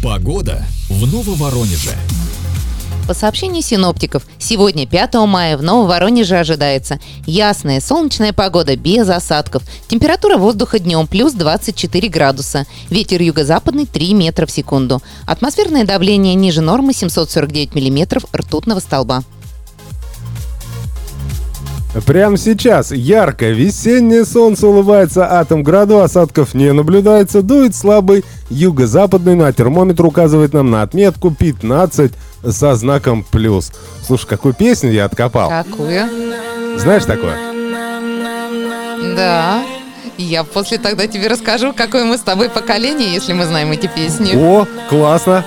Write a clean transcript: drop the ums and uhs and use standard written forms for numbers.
Погода в Нововоронеже. По сообщению синоптиков, сегодня, 5 мая, в Нововоронеже ожидается ясная солнечная погода без осадков. Температура воздуха днем плюс 24 градуса. Ветер юго-западный 3 метра в секунду. Атмосферное давление ниже нормы 749 миллиметров ртутного столба. Прямо сейчас яркое весеннее солнце улыбается, а в граду осадков не наблюдается, дует слабый юго-западный, на термометр указывает нам на отметку 15 со знаком плюс. Слушай, какую песню я откопал? Какую? Знаешь такое? Да. Я после тогда тебе расскажу, какое мы с тобой поколение, если мы знаем эти песни. О, классно!